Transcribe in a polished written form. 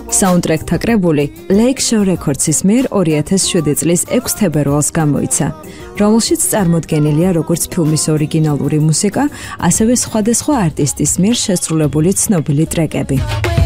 საუნდტრეკთა კრებული Lake Shore Records-ის მიერ 2007 წლის 6 თებერვალს გამოიცა, რომელშიც წარმოდგენილია როგორც ფილმის ორიგინალური მუსიკა, ასევე სხვადასხვა არტისტის მიერ შესრულებული ცნობილი ტრეკები.